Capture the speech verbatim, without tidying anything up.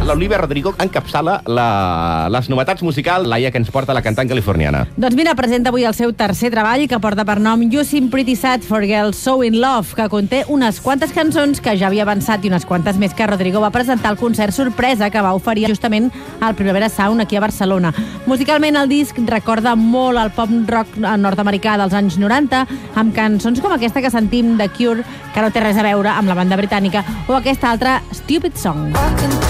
l'Olivia Rodrigo encapçala la, les novetats musicals, Laia, que ens porta la cantant californiana. Doncs mira, presenta avui el seu tercer treball, que porta per nom You Seem Pretty Sad for Girls So In Love, que conté unes quantes cançons que ja havia avançat i unes quantes més que Rodrigo va presentar al concert sorpresa que va oferir justament al Primavera Sound aquí a Barcelona. Musicalment, el disc recorda molt el pop rock nord-americà dels anys noranta, amb cançons com aquesta que sentim de Cure, que no té res a veure amb la banda britànica, o aquesta altra, Stupid Song.